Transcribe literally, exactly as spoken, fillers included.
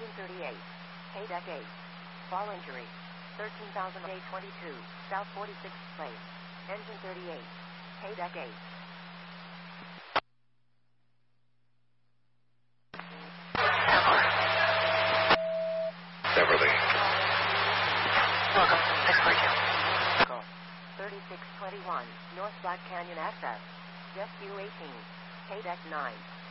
Engine thirty-eight. K-Deck eight. Fall injury. thirteen thousand eight hundred twenty-two. South forty-sixth place. Engine thirty-eight. K-Deck eight. Beverly. Welcome. Expert you. thirty-six twenty-one. North Black Canyon access. Jet U eighteen. K-Deck nine.